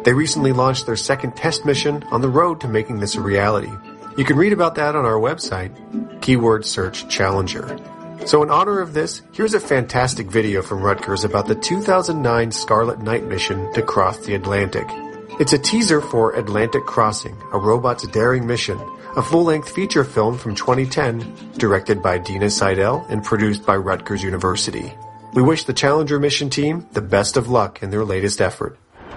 They recently launched their second test mission on the road to making this a reality. You can read about that on our website, keyword search Challenger. So in honor of this, here's a fantastic video from Rutgers about the 2009 Scarlet Knight mission to cross the Atlantic. It's a teaser for Atlantic Crossing, a robot's daring mission, a full-length feature film from 2010, directed by Dina Seidel and produced by Rutgers University. We wish the Challenger mission team the best of luck in their latest effort.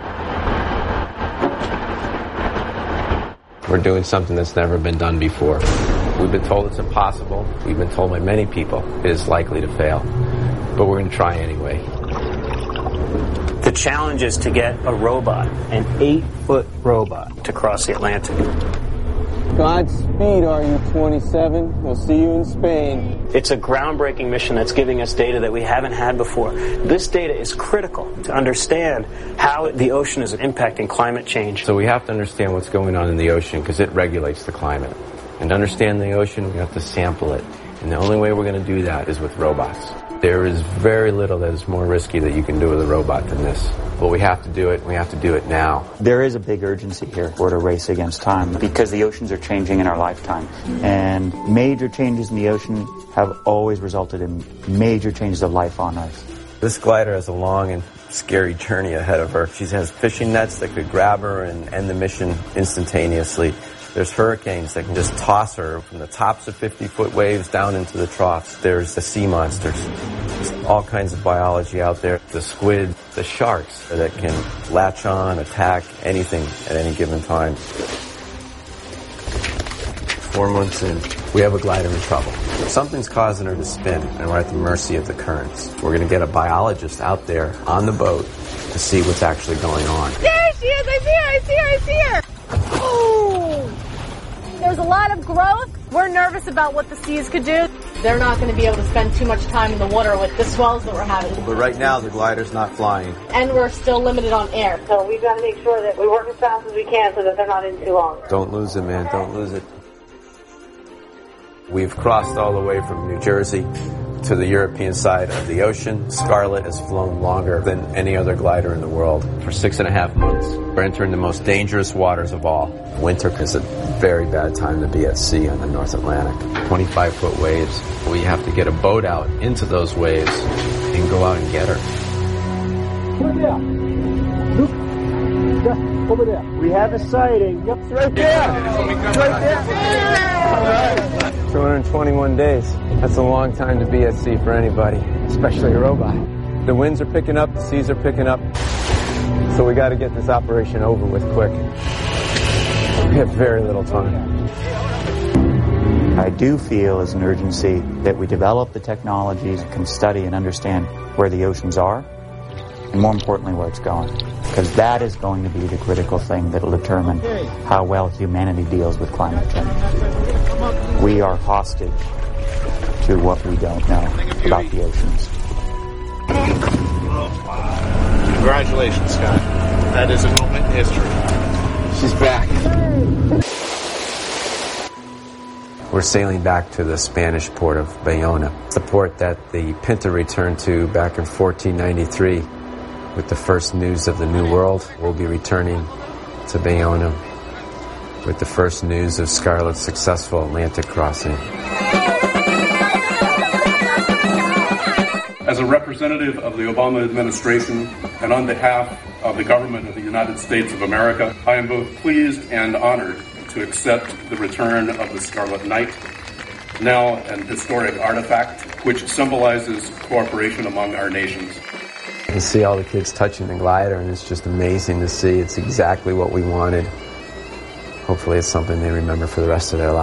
We're doing something that's never been done before. We've been told it's impossible. We've been told by many people it is likely to fail. But we're going to try anyway. The challenge is to get a robot, an 8-foot robot, to cross the Atlantic. Godspeed, RU-27. We'll see you in Spain. It's a groundbreaking mission that's giving us data that we haven't had before. This data is critical to understand how the ocean is impacting climate change. So we have to understand what's going on in the ocean because it regulates the climate. And to understand the ocean, we have to sample it. And the only way we're going to do that is with robots. There is very little that is more risky that you can do with a robot than this. But we have to do it, and we have to do it now. There is a big urgency here. We're at a race against time because the oceans are changing in our lifetime. And major changes in the ocean have always resulted in major changes of life on Earth. This glider has a long and scary journey ahead of her. She has fishing nets that could grab her and end the mission instantaneously. There's hurricanes that can just toss her from the tops of 50-foot waves down into the troughs. There's the sea monsters. There's all kinds of biology out there. The squid, the sharks that can latch on, attack anything at any given time. 4 months in, we have a glider in trouble. Something's causing her to spin, and we're at the mercy of the currents. We're going to get a biologist out there on the boat to see what's actually going on. There she is! I see her! Oh! There's a lot of growth. We're nervous about what the seas could do. They're not going to be able to spend too much time in the water with the swells that we're having. But right now, the glider's not flying. And we're still limited on air. So we've got to make sure that we work as fast as we can so that they're not in too long. Don't lose it, man. Don't lose it. We've crossed all the way from New Jersey to the European side of the ocean. Scarlet has flown longer than any other glider in the world for 6.5 months. We're entering the most dangerous waters of all. Winter is a very bad time to be at sea on the North Atlantic. 25-foot waves. We have to get a boat out into those waves and go out and get her. Over there. Look. Yeah, over there. We have a sighting. Yep, it's right there. It's right there. 221 days. That's a long time to be at sea for anybody, especially a robot. The winds are picking up, the seas are picking up, so we got to get this operation over with quick. We have very little time. I do feel as an urgency that we develop the technologies that can study and understand where the oceans are, and more importantly, where it's going. Because that is going to be the critical thing that will determine how well humanity deals with climate change. We are hostage to what we don't know about the oceans. Congratulations, Scott. That is a moment in history. She's back. We're sailing back to the Spanish port of Bayona. It's the port that the Pinta returned to back in 1493. With the first news of the New World, we'll be returning to Bayona with the first news of Scarlet's successful Atlantic crossing. As a representative of the Obama administration and on behalf of the government of the United States of America, I am both pleased and honored to accept the return of the Scarlet Knight, now an historic artifact which symbolizes cooperation among our nations. You see all the kids touching the glider, and it's just amazing to see. It's exactly what we wanted. Hopefully it's something they remember for the rest of their lives.